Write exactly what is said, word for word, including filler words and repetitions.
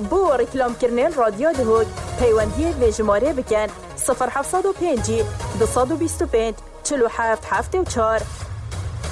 بو رکلام کرنل رادیو دهود پیوندی ویژماره بکن صفر هفتصد و پنج دو بیست و پنج چلو هفت هفت و چهار